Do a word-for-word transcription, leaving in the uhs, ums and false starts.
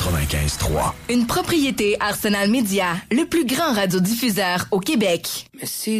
quatre-vingt-quinze trois. Une propriété Arsenal Média, le plus grand radiodiffuseur au Québec. Mais c'est